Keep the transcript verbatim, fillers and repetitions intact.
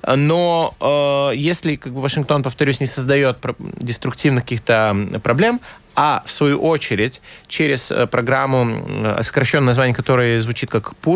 Но э, если как бы, Вашингтон, повторюсь, не создает деструктивных каких-то проблем, а в свою очередь через программу, сокращенное название которой звучит как пур,